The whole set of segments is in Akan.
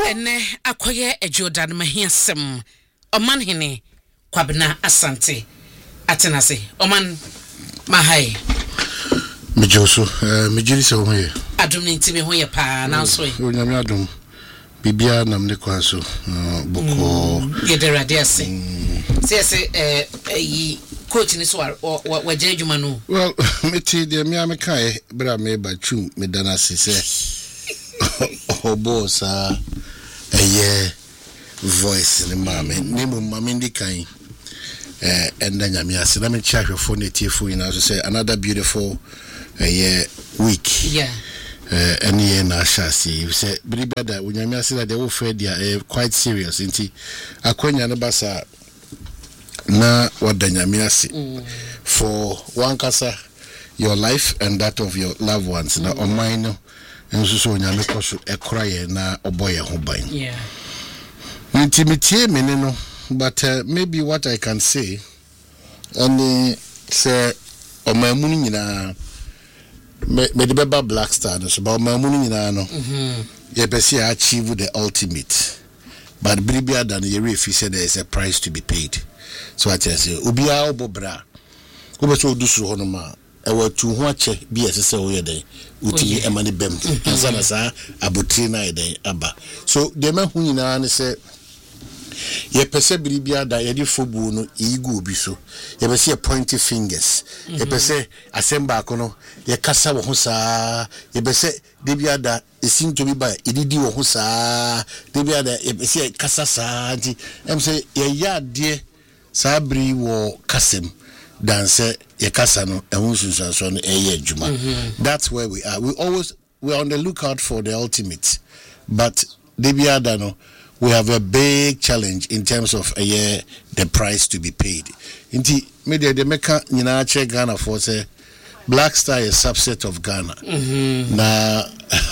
ene akoye ejodan mahiasem oman hene kwabena asante atenase oman mahai Mijoso mijiri se omoye adum ni ntimi ho ye pa na so e onyame adum bibia nam ne kwanso boko yederade ase se yi coach ni so wa jejuma no well meti de me amekae bra me ba twum me dana se obosa voice ni mame ni mo mame ndi kan and then nyame ase na me check your phone etiefo ina so say another beautiful week yeah any na shasi you say bribada unyame ase that they will fed dia quite serious nti akwanya no basa na wadanyame ase for one kasa your life and that of your loved ones na on mine no enso so nyame koso ekora ye na oboye ho ban yeah intimate me no but maybe what I can say and say omamunu nyina me de beba Black Star no so ba omamunu nyina no ye pese achieve the ultimate but bribia dan ye refi say there is a price to be paid so I tell you obia obobra obeso odusu ho no ma ewa tu ho ache bi esese wo ye den uti emane bem ansana sa abotri na ye den aba so de ma hu nyina ne say ye pese biribia da ye di fobu no igu obi so ye pese pointy fingers ye pese asemba akono ye kasa wo ho saa ye pese debia da esinto bi ba ididi wo ho saa debia da ye pese kasa saa nti em say ye ya de saa bri wo kasem danse ye kasa no ehun sunsanso no eye adwuma that's where we are we're on the lookout for the ultimate but debia da no we have a big challenge in terms of the price to be paid. Inti media de meka nyina che Ghana for say Black Star is a subset of Ghana. Na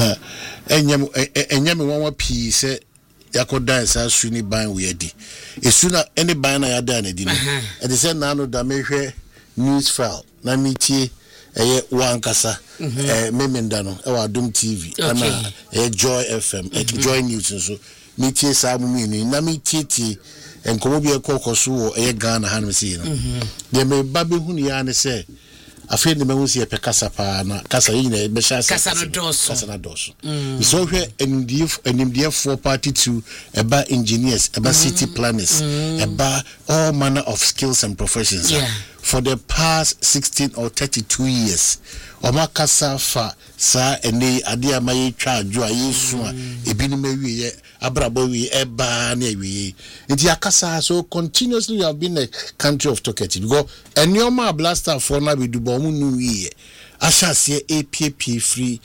enyam won pi say yakoda esa suni ban we adi. Esuna any ban na yada na di no. E dey say na no da mehwe news file na metie wankasa memenda no e wa Dom TV na Joy FM Joy News so metie sa mu ni na metie enkomo bi ekokoso wo Ghana ha no si no de me babe hu ni ya ne se afi ne mehu si epekasa pa na kasa yina be sha kasa na doso so hwe enimdie for party to eba engineers eba city planners eba all manner of skills and professions for the past 16 or 32 years omakasa fa sa ene ade amaye twa adwo ayesu a ebinu mawie abrabo wi eba na awie nti akasa so continuously we have been a country of talkative because enioma Black Star for na be dubo mu nu wi ashase APP free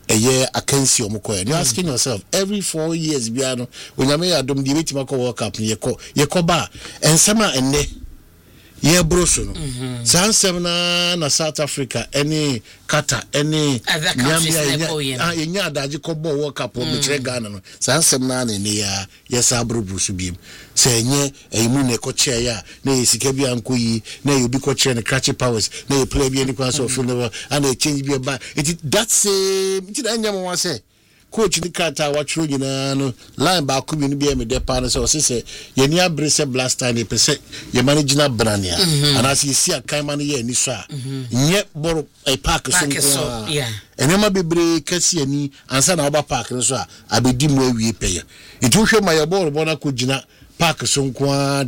akansi omukoya you asking yourself every 4 years bia no onyame ya dom di betima ko World Cup yeko ba ensema enne ye broso no sansem na South Africa any Qatar any Gambia nya adaji ko bo World Cup o be Ghana no sansem na ne ya yesa broso biem se nye emu ne ko che ya na yesika bia nkoyi na yobi ko che ne Cratchy Powers na ye play bia ni kwa so feel no and e change bia ba that same it na nya mo say coach ni kata watchro nyina no line ba ku bi no bia me de pa no so se ye ni abrese Black Star ni pese ye manage na brania anasi isi akan man ye ni so a nye boro e park so nko enema bebre kasi ani ansa na oba park no so a abedi mu awie peye nti hwe ma ye boro bona ko gina park so nko a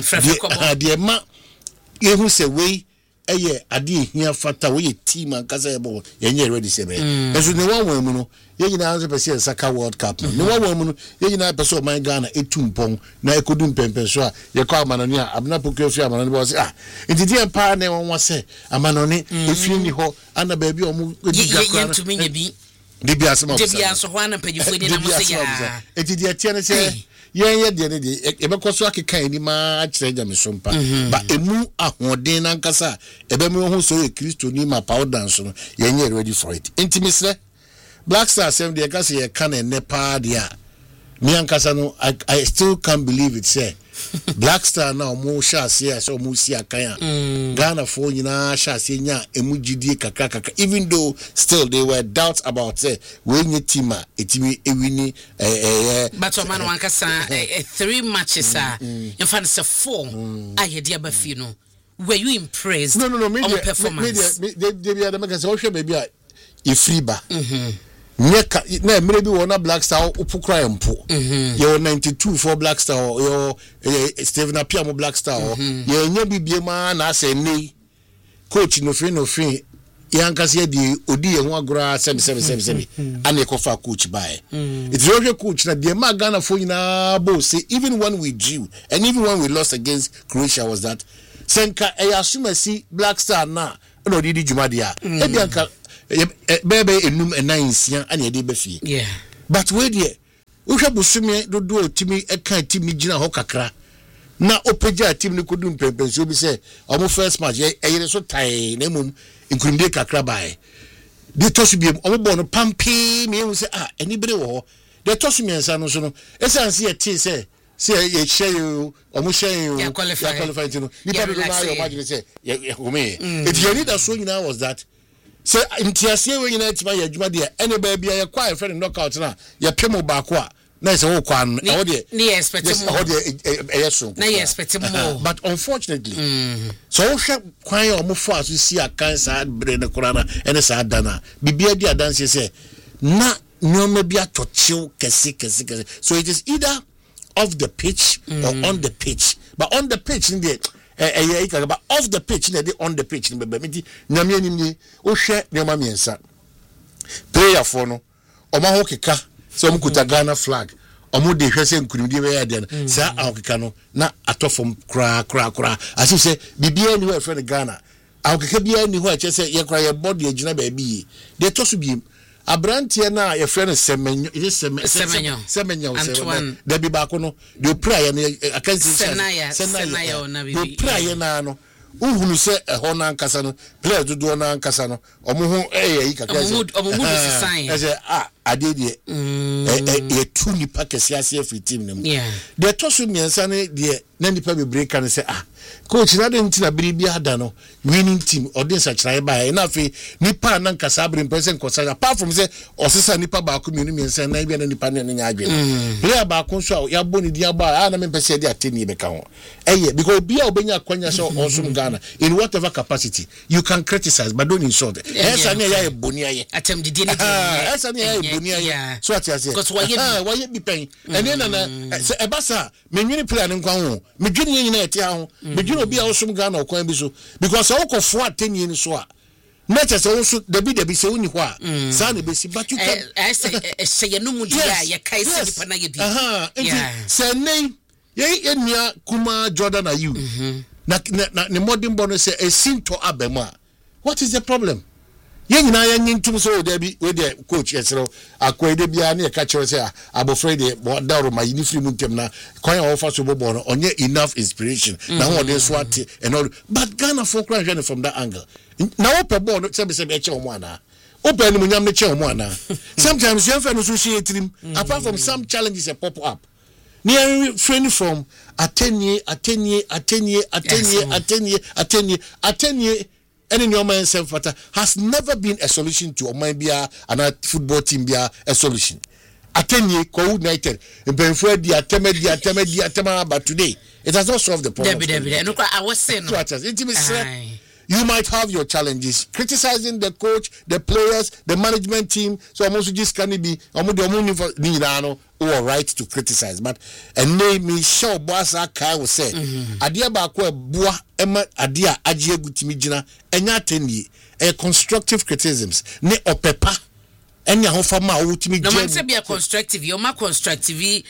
de ma ye hu se we eye ade hia fata we team ankaza ebo yenye ready sebe eso ne wanwan mu no ye nyina anzo pese saka World Cup ne wanwan mu no ye nyina pese o man Ghana etumpon na ekodum pempen so a ye kwa amanoni a abna pokuafi amanoni bo se intidi empa na wonwa se amanoni efi ni ho ana ba bi o mu ediga kwa yentumi nyebi de bia so ho ana pagifo ni na mo se ya intidi atia ne se ye de ne de ebekoso akeka ni ma akire jame sompa ba emu ahoden na nkasa ebemu ho so ye Kristo ni ma powder so no ye ready for it intimisle Black Star sem de kase ye kan ne pa dia me ankasa no I still can't believe it say Black Star now mo shase so mo si akanya Ghana for nyina shase nya emugidie kakaka even though still there were doubts about say when your team etimi ewini but o man wankasa 3 matches in fact it's 4 ayede abafi no were you impressed no on performance they be the make say o hwe baby a free ba nyeka na mere bi wona Black Star opukra empo yo 92 for Black Star yo Steven Apia mo Black Star yo nya bibie ma na ase nei coach no free yankase di odi ye ho agora 7 ane ko fa coach bae it's really coach na de ma Ghana for nyina bo say even when we drew and even when we lost against Croatia was that senka assume si Black Star na no di djuma dia e bianka bebe enum enansia ane ede befie but we there wo hwe busumi dodo otimi eka timi gina ho kakra na opagya team ni kodum pempenso bi say omo first match eyere so tai na mum inkunde kakra bae de tosu bi omo bo no pampi me hu say eni bere wo de tosu mi ensa no so no esanse ye ti say ye share you omo share you ya qualify no ni pa do na yo imagine say ye go me it you need that so nyina was that say intiasie we nyina tima ya adwuma de ene ba bia ye kwa friend knockout na ye pemo ba ko a na say wo kwa no wo de ni expect more na you expect more but unfortunately so wo hwe kwan ya omo fo aso si akansa bre ne korana ene sa dana bibia di adanse say na nyoma bia tochew kese so it is either off the pitch or on the pitch but on the pitch in the but off the pitch na dey on the pitch ni bebe nyame anim ni wo hwe nyoma miensa player for no o ma ho keka so omo kuta Ghana flag omo de hwe se nkurumdi be ya de no sa ahokeka no na atofom kra aso se bibia ni ho friend Ghana ahokeka bia ni ho a che se ye kra ye body agina ba bi de to so bi abrantie na ye friend semenyo da bi ba ko no de prayer na akansi senaya na bi prayer na no uhunu se ho na nkasa no player dodo na nkasa no omo ho yi kakra se omo mu design ese adedie ye tu ni pakesi ase free team nem de to so miensa ne de na nipa be break kan se coach na de ntina biribi ada no winning team audience achrai ba na fe nipa na nkasa abrin person kosa apart from say osisa nipa ba ko mienu miensa na bia na nipa ne nya adwe player ba ko so ya boni dia ba na me pese de ateni be ka ho because bia obenya kwanya so osum Ghana in whatever capacity you can criticize but don't insult esa ne ya boni aye atem didi ne esa ne ya boni aye so ati ase because why be pen ene na se ebasa menwini player ne nkwa ho medwini nyina eti ha ho medwini obi a osum Ghana okwan bi so because awokofo ateni ni so a na chese wo so debi se woni ho a sa na besi but you can say yenu dia ya kai se dipa na ye bi say nei ye nia kuma Jordan are you na ne modern bono say a sinto abema what is the problem ye nyina ya nyintum so debi we de coach yesero akwede bia na ye ka chere say abofre de daro ma uniform ntem na kwan ya ofa so bobo no onye enough inspiration na ho de so ate and all but Ghana for cry from that angle na ope ball no se be che omo ana ope ni munyam ne che omo ana sometimes you have no so see etrim apart from some challenges that pop up near friend from atenye any new man self has never been a solution to Omambia and a football team be a solution. Atenye coordinated Benfred dia but today it has not solved the problem. I was saying you might have your challenges criticizing the coach, the players, the management team. So almost just can be or right to criticize. But and name me show boss Kai will say adia ba ko boa ema adia agye gutimi gina enya teni a constructive criticisms ne opepa enya ho fama wutimi no man say be a constructive you ma constructive it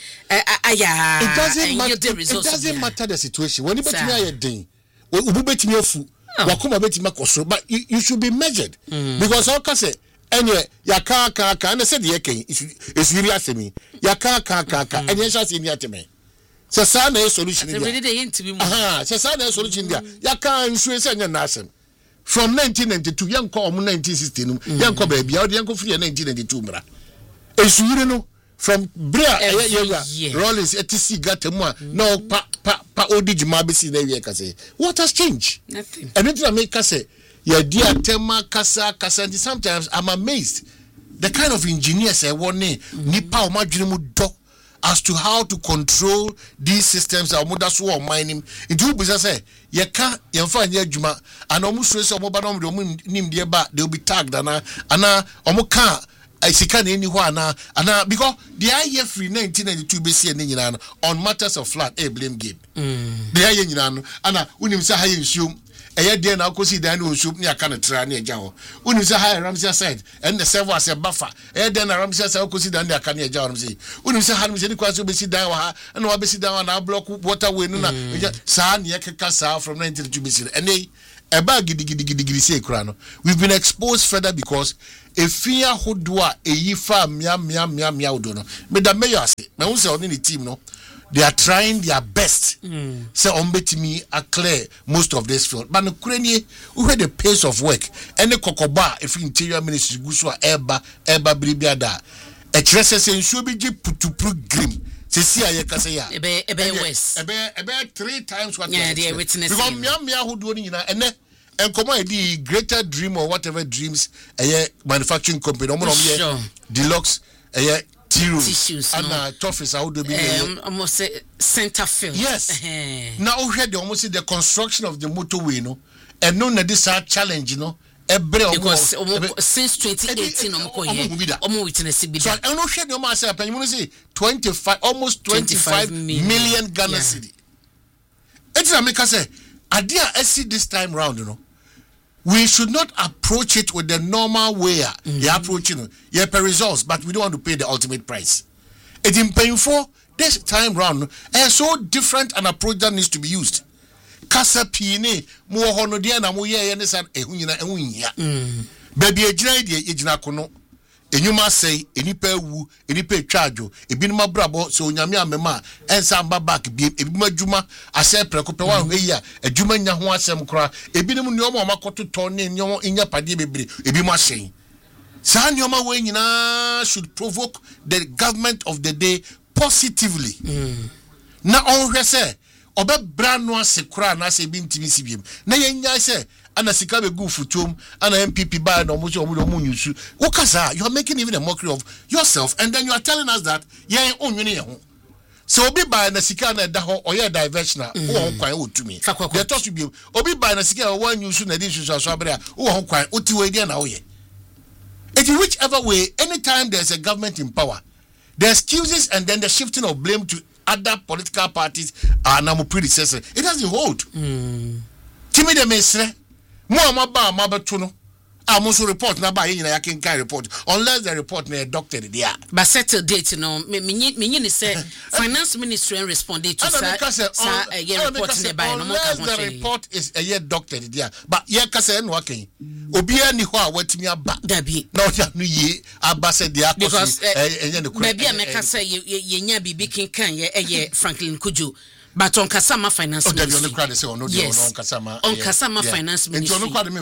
doesn't matter the situation when you betimi aye den ubu betimi afu wakoma betima koso but you should be measured because all can say enye yaka and said the eken is really asemi yaka enye sha se ni ateme se sa na solution dia se sa na solution dia yaka nsu se nya na asem from 1992 yanko 1960 no yanko ba bia odi yanko free 1992 mra esuyire no from bra Rollins etc gatemu no pa odi juma be si na wie ka say what has changed? Nothing. Anything I make say yeah dear tema kasa and sometimes I'm amazed the kind of engineers nipa o madwene mu do as to how to control these systems that moda so mining it will be say ye ka ye fa anya adwuma and omo so say omo ba no omo nim de ba they will be tagged ana omo ka sika na eni ho ana because the year free 1992 be see any nyina on matters of flat blame game the year nyina no ana unim say high issue eye dey na akosi dan no nshup ne aka na tra na eja ho unim say high Ramsey side and the server as a buffer eye dey na Ramsey side akosi dan ne aka na eja ho say unim say Ramsey ni kwaso be si dan wa ha na wa be si dan na block waterway no na sa ne keka sa from 1992 be si ene eba gidi say kura no we've been exposed further because efia hodwa eyifa mia odo no me da mayor say me hu say on the team no they are trying their best say on betimi a clear most of this field but no kurenie who had the pace of work any kokoba if interior ministry guso eba bribiada e kire say nsuo bi gi putupru grim se si aye ka say ya ebe west ebe 3 times what yeah they witness because mia hodo ni nyina ene enkomo the greater dream or whatever dreams manufacturing company omo deluxe tissues and toughest how do be almost say center field yes now we had almost the construction of the motorway no and no na this challenge no because since 2018 omo witness bi so I no share the almost say penny say 25 million Ghana cedi it's na make say idea I see this time round you know we should not approach it with the normal way you're approaching your results, but we don't want to pay the ultimate price. It's in painful this time round, and so different an approach that needs to be used. Kasa pine mo hono dia na mo ye ne san ehunyina enhunya. Baby ejina kono. Enyuma say enipa wu enipa etwajo ebinuma brabo so onyame amema ensa mba back bi ebinuma djuma ase prekope wa hweya adjuma nya ho asem kora ebinum ne omo makoto ton ne nyo nya pade bebre ebinuma hyen sa nyoma we nyina should provoke the government of the day positively na onhwe se obebra no ase kora na ase bi ntimi sibiem na yenya se ana sika be gu futum ana MPP buy no omo nyusu ukasa you are making even a mockery of yourself and then you are telling us that yen onwene ye ho so obi buy na sika na da ho oye diversion wo kwan otumi the talk to be obi buy na sika wo nyusu na dis so abere wo kwan otiwe dia na wo ye it in whichever way anytime there's a government in power the excuses and then the shifting of blame to other political parties are now predecessors it doesn't hold timi de mesre mo amaba mabeto no amuso report na ba yin na yakenkan report unless the report na doctor there but settle date no me ni say finance ministry and responded to sa report ne ba no mo ka the report is a year doctor there but ye ka say no akan obi ani ho a watimi aba dabi na o no ye aba say dia because enye ne ko maybe ameka say ye nya bibi kinkan ye Franklin Kujo but on Kasama finance ministry. Yes. On Kasama finance ministry.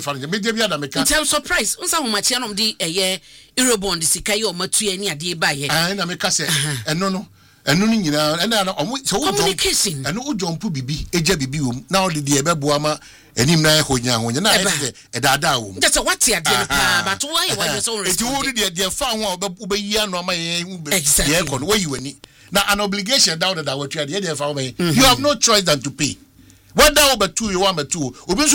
I'm surprised. Unsa humachi anom di Eurobond sika yo matu ani ade ba ye. Na me ka say eno no nyina ena so communication. Eno o jumpu bibi eja bibi wom. Na o de ebebo ama enim na honya na e dada wom. Just what ade pa but why you want so respond. It wo de fa ho obeyi anu ama ye ye kon where you ani. Now an obligation down that what you you have no choice than to pay. Whether over 2 you want me to,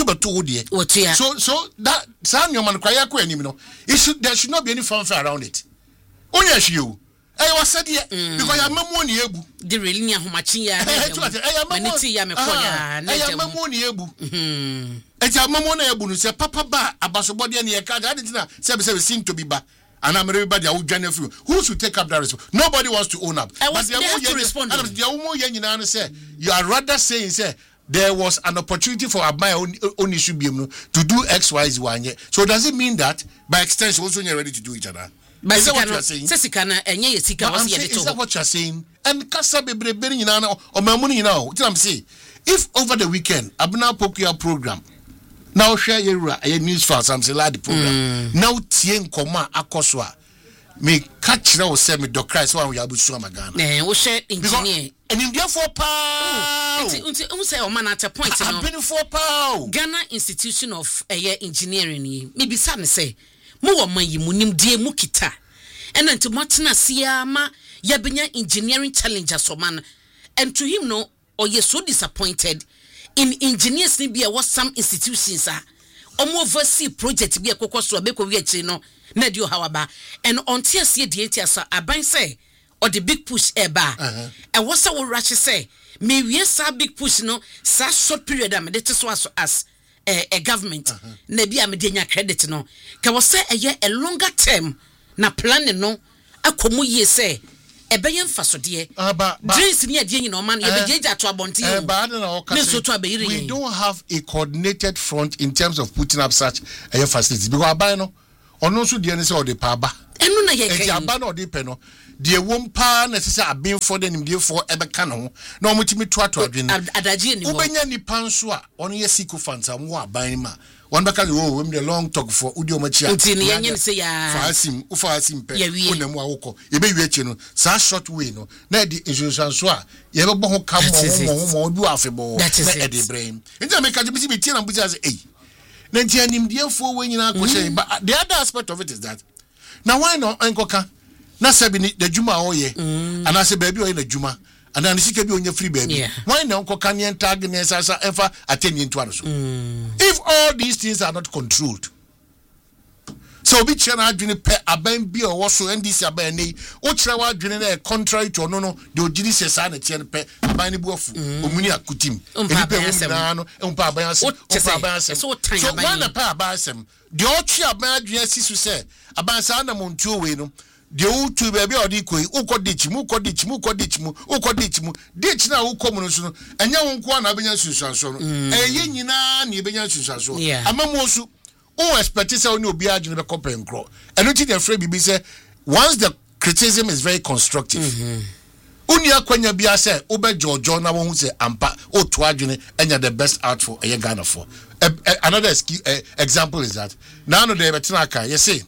so that son your man kwaya ko anim no. There should not be any fanfare around it. Only as you. I was said here because your memo ni ebu. The really nya homachi ya. Maniti ya me koya na jam. Memo ni ebu. Eja memo na ebu no say papa ba abasobode na ye ka that na say seem to be ba. And I'm everybody who should take up that responsibility? Nobody wants to own up. But they have to respond. You are rather saying, there was an opportunity for my own issue to do X, Y, Z, Y. So does it mean that by extension also you're ready to do each other? Is that what you're saying? Is that what you're saying? And Kasa Beberi or Mamuni now. What I'm saying, if over the weekend Abuna Pokia program. Now share your news files. I'm saying the program. Now tien koma akoswa. Me catch now say me doctor so we abusu amagana wo share engineer and therefore pa unti say o man at a point no been for pa Ghana Institution of Engineering yi me bisa ne say mo wo man yi munim die mu kita and until matna sia ma ya benya engineering challenger so man and to him no or you so disappointed in engineers ni bia what some institutions are omo oversee project bia kokoso abeko wi achi no na dio hawaba and until see the asa aban say or the big push eba and what so rush say me we sa big push no sa short period am dey so as a government na bia me dey nya credit no ka wo say a longer term na plan no akomu ye say ebeye mfasode dreams ni adie nyina o man ye bejeja to abonte we don't have a coordinated front in terms of putting up such a facilities because aban no ono so de ne say o de pa ba enu na ye kan aban no de pe no de wom pa na say aben for de nim de for ebe ka no na o mutimi to adwene adaje ni ho ubenya ni panso a ono ye siku fans am wo aban ma one back oh we the long talk for udio machi ntini yenye say ya fa asim pe onam awoko ye be wi no sa short way no na di insurance so a ye be bo ho kam mo du afebo na e de brain nti make ka bi tie na buja say eh na nti anim die fo we nyina ko she but the other aspect of it is that now why no enkoka na sabi ni the juma oye anase baby oye na juma and then she can be on your free baby. Why not Kokanian tag and ever attending to us? If all these things are not controlled, so be channel dream pe aben bi or so and this abeni, Otrawa dream contrary to no, the Ojidis sanity and pe abani buofu, Umunia Kutim, so one a pair basem, the Ochia bad yes to say, Abansana Montu weno. The old two baby or decoy, uko ditch ditch na uko muno, and young one abian susan, a yin ni began susan. A mamosu, oh, expertise on no biage in the copper and crow. And not in afraid be say, once the criticism is very constructive. Unia kwenya bia say, Obe George, na won't say, ampa, o twajine, and you're the best out for a Ghana for. Another example is that, none of the Betanaka, you see.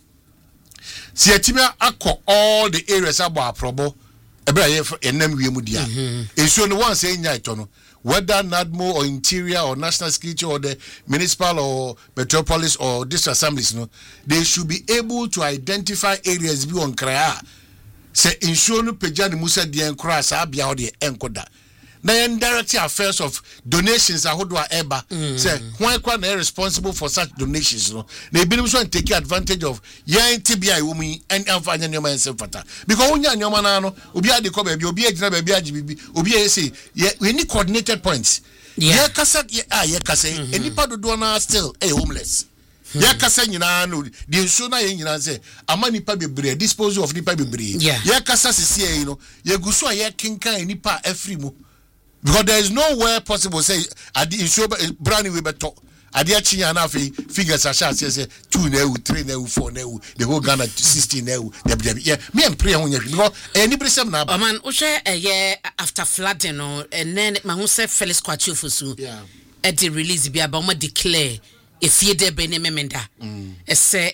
Si etimia akọ all the areas abo aprobo ebra ye enam wiemu dia enso no one say nya ito no whether NADMO or interior or national security or the municipal or metropolis or district assemblies no they should be able to identify areas bi on kraa say enso no peja ne musa dia nkra sa bia ho de enkoda na indirect affairs of donations ahodo a eba say why kwa na responsible for such donations no na ebinim so take advantage of yan tibia iwomi and amfanya nyoma ensefata because onya nyoma na no obi ade ko ba bi obi agina ba bi agibibi obi say we need coordinated points ye kasa ye kasa enipa dodo na still homeless ye kasa nyina no the so na ye nyina say ama nipa bebre disposal of nipa bebre ye kasa sisi no ye guso ye kenkan nipa afrimu. Because there is nowhere possible say adi show brand we beto adi achinya na figures are share say 2 na 3 na 4 na the whole Ghana 16 na yeah me and pray on because anybody sem na man o share after flooding no and then mahu say Felix Kwachu Fosu at the release bi aba o declare efie de be ne memenda e say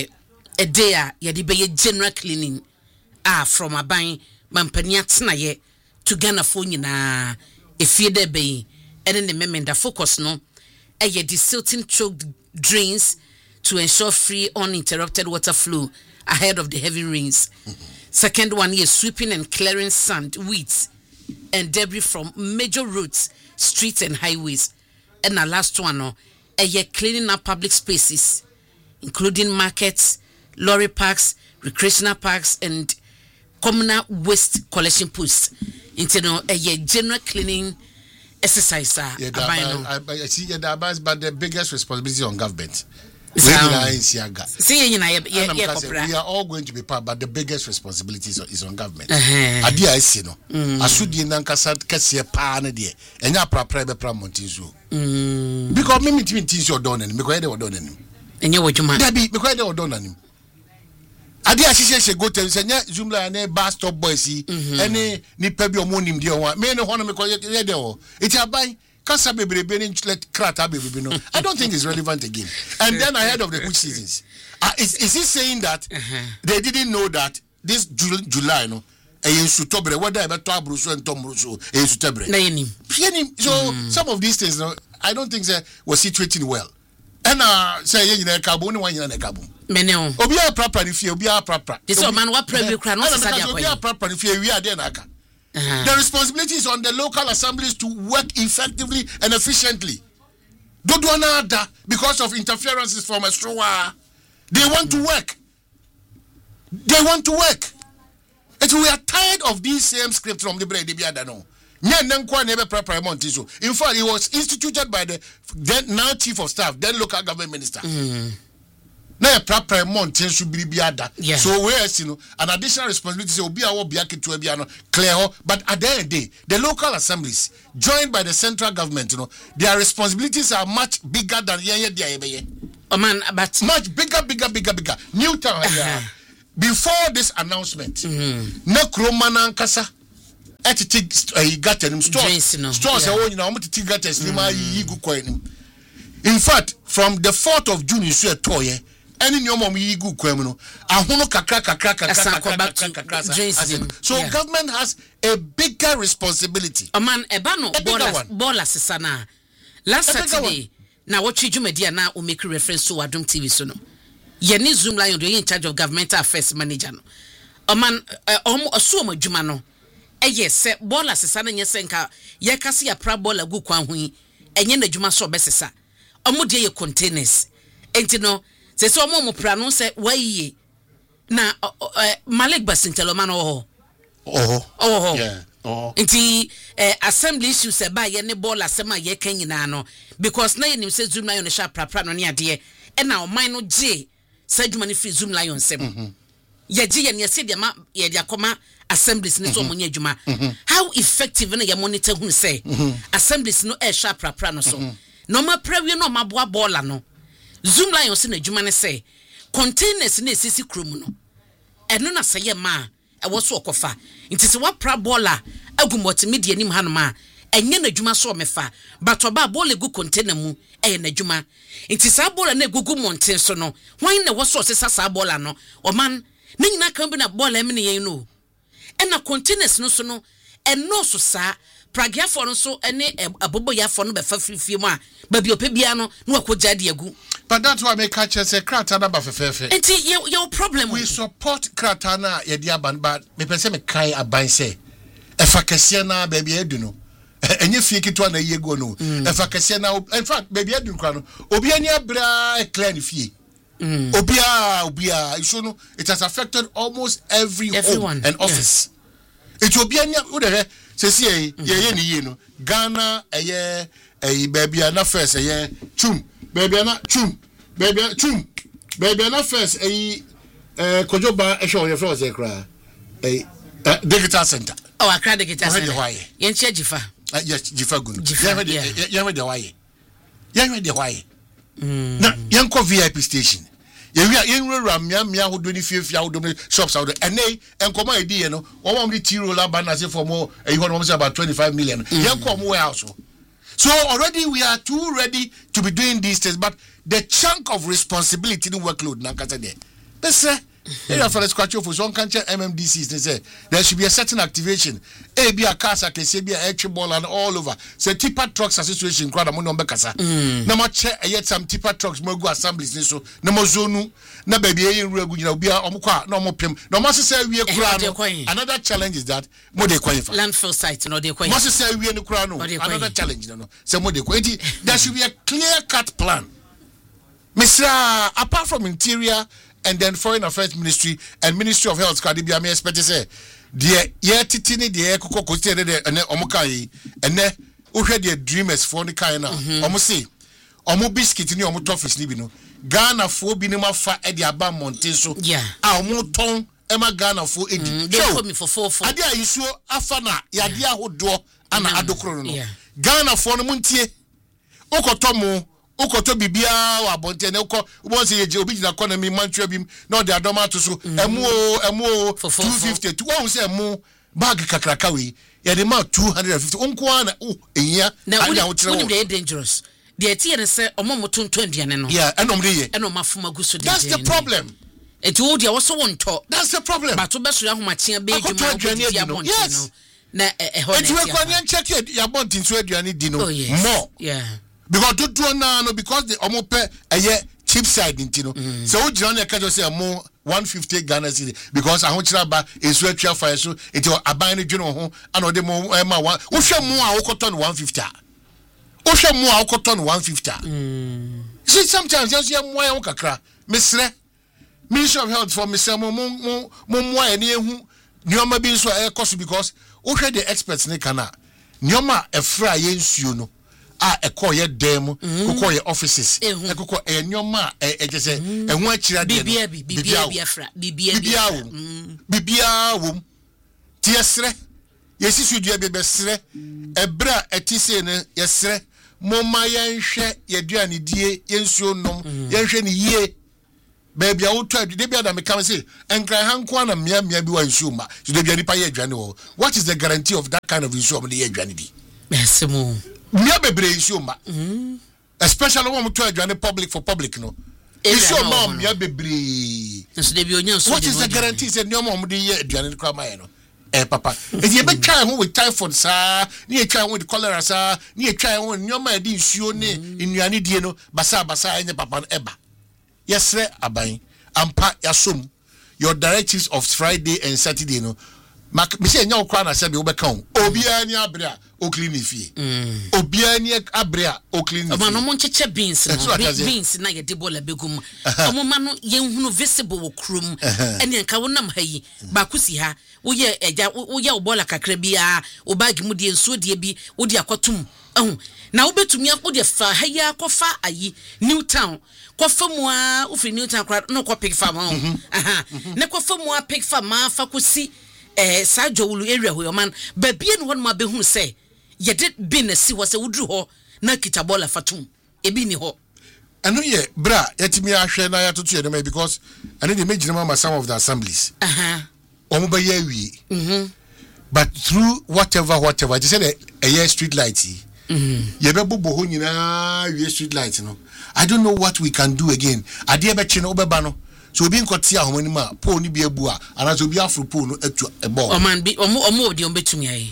a day ye de be general cleaning from aban mampani atena ye to Ghana for nyina efie de be and the memenda focus no desilting choked drains to ensure free uninterrupted water flow ahead of the heavy rains. Second one is sweeping and clearing sand, weeds and debris from major roads, streets and highways. And the last one no cleaning up public spaces including markets, lorry parks, recreational parks and communal waste collection posts. Into general cleaning exercise. I see but the biggest responsibility on government. We are all going to be part, but the biggest responsibility is on government. Adia I see no. Asudi nankasa kese pa na de. Enya prapra be pra montinzo. Because me tinzi odon ani. Me ko yede odon ani. Enya wodjuma. Dabi me ko yede odon ani. Adi asise go tell say Zoomla na bus stop boys ene nipa bi omonim de ho me ne ho no me ko ye de ho iti abai kasa bebrebe ni let krata bebrebe no I don't think it's relevant again. And then ahead of the which seasons is he saying that they didn't know that this July no Sutobre, whether I better Bruce and Tom Russo, Sutobre. So some of these things, I don't think they were situating well. And say in a carbon, one in a carbon. Meneo. Obia proper if you be a proper. This man what probably can not proper if you are there. The responsibility is on the local assemblies to work effectively and efficiently. Don't do another because of interferences from a straw. They want to work. They want to work. And we are tired of these same scripts from the Brady Biadano. In fact, it was instituted by the then now chief of staff, then local government minister. Now, proper mountain should be biada. So, whereas an additional responsibility will be our biaki to a biano clear. But at the end of the day, the local assemblies joined by the central government, their responsibilities are much bigger than but much bigger. Newtown. Before this announcement, Nekromana Kasa at Gatten stores in fact, from the 4th of June, you see a toy. Any new mom yigu kwemno. Ahono kakra. So government has a bigger responsibility. Man, ebano bola sesana. Last Saturday, now what you media now will make reference to Adum TV sono. Yeni Zoom Lion, you're in charge of governmental affairs manager. Man, assume Jumano. Yes, bola sesana yesenka. Yakasi a prabola gu kwanhui. Enye juma so besesa. Omudie ye containers. Entino. Se so mo prano se waye na Malik Basintelomano nti assembly issues e ba ye ne ball asema ye kan nyina no because na ye nim se Zoom Lion sha prapra no ne ade e na o man no je sa dwuma ne free Zoom Lion sem ye je ye ne se de ma ye de akoma assemblies ne so mo nya dwuma how effective na ye monitor hu se assemblies no e sha prapra no so no ma prawie no ma boa ball no Zoom Lion se na dwuma ne se containers na esisi krom no eno na se ye ma e wo so okofa nti se wa pra bola agu multimedia nim hanoma enye na dwuma so mefa but oba bola gu container mu e na dwuma nti sa bola na gugu mountain so no hwan na wo so se sa bola no o man na nyina kan bi na bola em ne yen no e na containers no so no eno so sa pragiafo no so ene abobo yafo no be fa frifie mu a ba bi opebia no na wakogya de agu. But that's why I make catch say Kratana bafefefe. Enti your problem. We support Kratana ye dia ban but me pese me kai aban say efa kese na baby edu no. Enye fie kitwa na yego no. Efa kese na in fact baby edu kwa no. Obi ani abra e clear ni fie. Obia you show no it has affected almost everyone home and office. Yeah. It obi ani udere say see ye ni no. Ghana eye baby na first eye chum. Baby na chum first kojoba e show your floor say kra digital center Accra digital center yen che jifa yes jifa gun yen we de why na yen ko VIP station yen ram hodo ni fie hodo shops hodo ene enkoma edi ye no won the tiro la ban say for more e ho no say about 25 million yen ko mo warehouse. So already we are too ready to be doing these things, but the chunk of responsibility in workload now can say there. Let's say for the scratch for some country MMDCs they say there should be a certain activation. A be a casa can say be a ball and all over. Say tipper trucks association crowd among number casa. No much yet some tipper trucks more go assemblies so no more zonu na baby in real good be a no more pim. No must say we are another challenge is that more de landfill site no de must say we are another challenge no say more de there should be a clear cut plan. Mr. Apart from interior and then Foreign Affairs Ministry and Ministry of Health Kadibia me expect to say the titini the kokoko say de omukai and ne uhwe the dreamers for the kind na omo say omo biscuit ni omo toffees ni bi no Ghana fo bi ni ma fa e de aba mountain so omo ton e ma Ghana fo edi they call me for 4 ade ayisuo afa na yade ahodo ana adokro no Ghana fo no muntie okotomo ukoto bibia wa bonte ne uko ubonse yeje obi gina economy mantwa bim na ode adoma to so emu 250 to won say emu bag kakraka we ye de ma 250 unko na ehia na we dey dangerous the tie ne say omomoto ntonduane no enom de ye enom afuma guso de that's the problem It would you also want to. That's the problem. But to best you have my tea be yes. Na it we can check it your bond into aduane di no more. Yeah. Because to do no because the omope cheap side ntino. So we join the catch say more 150 Ghana cedi because I want to ba esu atwa fire so it your aban no dwene ho ana ode mo ma wo hwe mo a wokoton 150 a wo hwe mo a wokoton 150 see sometimes just you mo ya kakra mesre Ministry of Health for mesre mo ya ne ehu nyoma bi nso e cost because wo hwe the experts ne kana nyoma efra ye nsuo no a ekoye dem kokoye offices ekoko enyoma ejese ehu akira de bibia wo tiesre yesisu dua bebesre ebra etise ne yesre moma yenhwe yeduane die yensuo nom yenhwe ne yie baby auto de bia da me come say enkran hanko na mia bi wa nsuo ma so de bia nipa ye aduane wo what is the guarantee of that kind of nsuo ma de ye aduane di mesemo mia bebre nsuo ma especially when we to aduane public for public no nsuo ma mia bebre so de bia onyanso what is the guarantee say no mo de ye aduane kwa ma ye no papa e ye be try ho with typhoid sa ni e try ho with cholera sa ni e try ho nyoma di nsuo ne nnuane die no basa enye papa no eba yesre aban ampa yasom your directives of Friday and Saturday no me say nya okra na se be wo beka on obia ni abrea o clean fie obia ni abrea o clean fie no mo ncheche beans na ye de bola begum omo ma no ye hunu visible wo krum ene nka wonam hayi ba kusi ha wo ye eja wo ye bola kakra bia wo bag mu de nsuo de bi wo de akotum na wo betumi wo de fa hayi akofa ayi Newtown kofa mu a wo fi Newtown kra no ko pick farm ne kofa mu a pick farm ma fa kusi sajowulu area ho man ba bie no ma be hu se ye did business wo se wudru ho na kitabola fatum ebi ni ho eno ye bra yetimi ahwe na yatoto ye no because eno dey make ma some of the assemblies omo ba ye wi but through whatever they said a year street light ye be bobo ho nyina wi street light no I don't know what we can do again ade be chi no obeba no so obi nkotia homani ma po ni bi abu a ana so obi afro po no atu ebo o man bi omo odi ombetumi ayi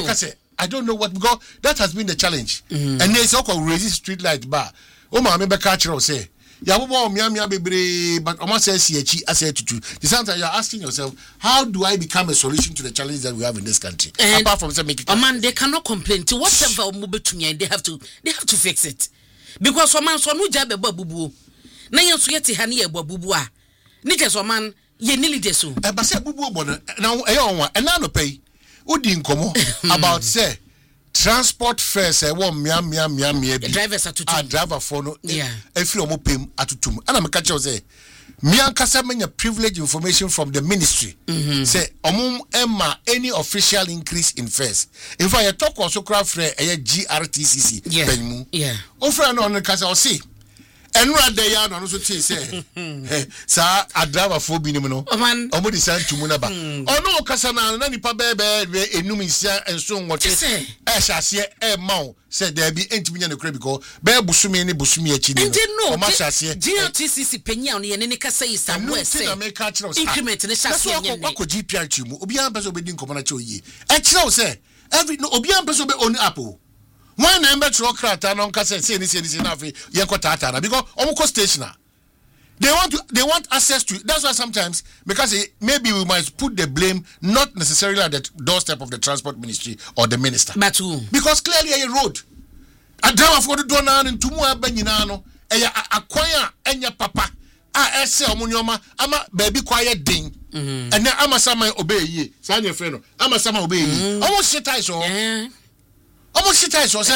I don't know what because that has been the challenge and they say ko raise street light bar o ma me be ka kire o say ya bobo mia bebre but o ma say si achi ase tutu the sometimes you are asking yourself how do I become a solution to the challenge that we have in this country apart from say make it man they cannot complain to whatever omo betumi they have to fix it because o man so no ja be babubu na yen so yete ha na ye babubu a Nike so man ye nili deso ba se bubu obo na onwa na no pay udi nkomo about say transport fares wo mia bi drivers atutum driver for no efiri omo pem atutum ana me ka che say me ankasa menya privilege information from the ministry say omo emma any official increase in fares in fact you talk also craft free GRTCC benmu ofra no kasa o say enura de ya no so tie say sa adrava fo bi nim no omo di san tumu na ba ono kasa na nipa bebe enum nsia enso nwote hyase mawo say there be entimi nya no kra because be busumi ni busumi achi ni o ma hyase GTCC penya no ye ne kasa yi somewhere say increment ne hyase nya ne ko GPR chimu obi an peso be din komo na che oyi e kire o say every no obi an peso be own apple when number truck crata no can say na fe yenkota na because omko station they want access to that's why sometimes because maybe we might put the blame not necessarily at the doorstep of the transport ministry or the minister but who? Because clearly a road adama for the door na ntumu aba nyina no eya akwan enya papa ese omunyoma ama baby quiet ding and ama sama obey ye sanya friend ama sama obey ye almost shit eyes so almost shit eyes so say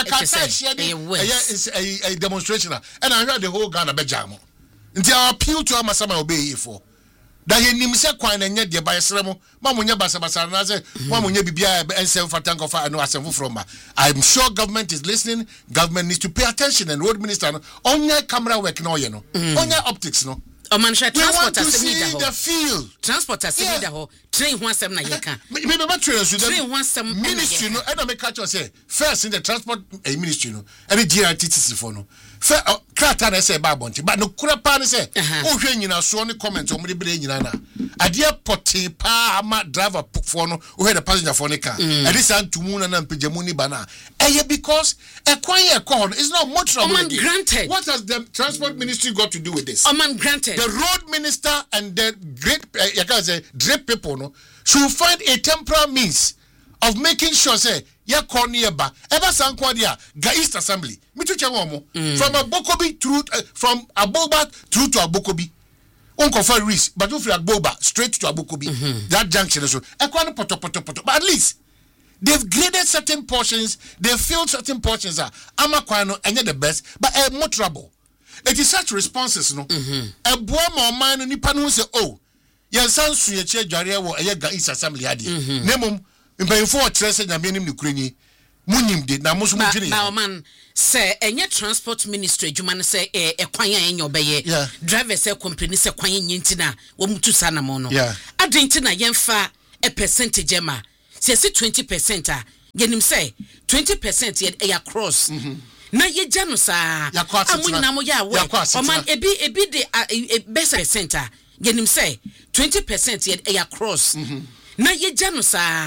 a demonstration and I heard the whole Ghana bejamo nti I appeal to ama sama obey ye for that he nim se kwan na nya de ba yesremo mamunya basabasa na say mamunya bibia ensem fatanko fa no asemfo from I'm sure government is listening. Government needs to pay attention and road minister no onya camera work no ye no onya optics no man transport as the field. Transport as train one sem na yeka. Maybe train one sem ministry no and I make catch say first in the transport ministry no and the GRTTC for no. First krata na say ba bonti but no kura pa na say o hwe nyina so ne comment o mo de bre nyina na. Ade poti pa ama driver for no o the passenger for ne car. And this antumu na mpejemu ni bana. Because it's not much trouble. Granted. What has the transport ministry got to do with this? Granted. The road minister and the great people no should find a temporary means of making sure say nearby. Ever Sankwadia East Assembly. From Abokobi through from Aboba through to Abokobi. Uncle for risk, but if you Aboba straight to Abokobi, that junction is so. But at least they've graded certain portions, they've filled certain portions. Amakwano and the best, but more trouble. It is such responses, no. A boy more man ni panu say, oh, your son suye che jaria wo ega East Assembly adi. Nemum impayfo trese na menim ni krenyi. Munim de na musu mujiri. Ba man say enye transport ministry dwuma say ekwan ya enye obeye. Driver say company say kwan nyinti na wo mutu sana mo no. Adwenti na yemfa a percentage ma. Say 20% yenim say 20% ye cross. Na ye jano sa amunyina mo ya we o man ebi de best percent yenim say 20% ye cross. Na ye jano sa